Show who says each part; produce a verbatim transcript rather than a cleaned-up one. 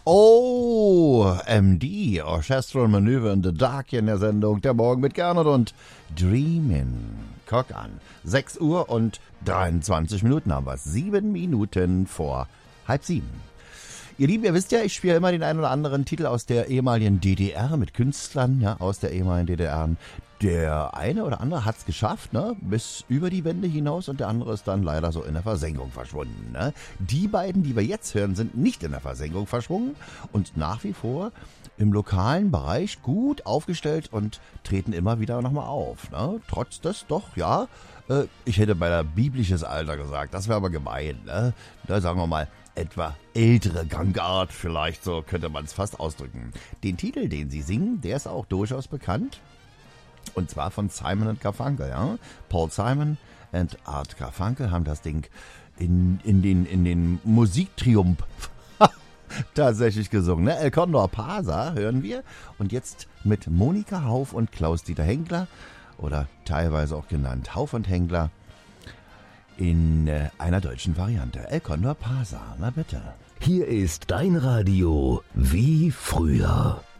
Speaker 1: O M D, Orchestral Manöver in the Dark, hier in der Sendung Der Morgen mit Gernot und Dreamin'. Guck an, sechs Uhr und dreiundzwanzig Minuten haben wir es. Sieben Minuten vor halb sieben. Ihr Lieben, ihr wisst ja, ich spiele immer den einen oder anderen Titel aus der ehemaligen D D R mit Künstlern, ja, aus der ehemaligen D D R. Der eine oder andere hat's geschafft, ne, bis über die Wände hinaus, und der andere ist dann leider so in der Versenkung verschwunden, ne. Die beiden, die wir jetzt hören, sind nicht in der Versenkung verschwunden und nach wie vor im lokalen Bereich gut aufgestellt und treten immer wieder nochmal auf, ne. Trotz des doch, ja, äh, ich hätte bei der biblisches Alter gesagt, das wäre aber gemein, ne. Da sagen wir mal, etwa ältere Gangart, vielleicht so könnte man es fast ausdrücken. Den Titel, den sie singen, der ist auch durchaus bekannt. Und zwar von Simon und Garfunkel, ja. Paul Simon und Art Garfunkel haben das Ding in, in den, in den Musiktriumph tatsächlich gesungen, ne? El Condor Pasa hören wir. Und jetzt mit Monika Hauf und Klaus-Dieter Henkler, oder teilweise auch genannt Hauf und Henkler, in äh, einer deutschen Variante. El Condor Pasa, na bitte.
Speaker 2: Hier ist dein Radio wie früher.